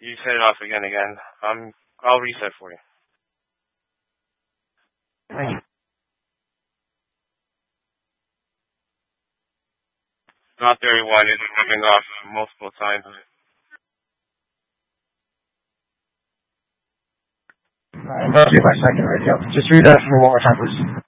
You set it off again. I'll reset for you. Thank you. Not 31. It's coming off multiple times. Alright, let's see if I can right now. Just read that for one more time, please.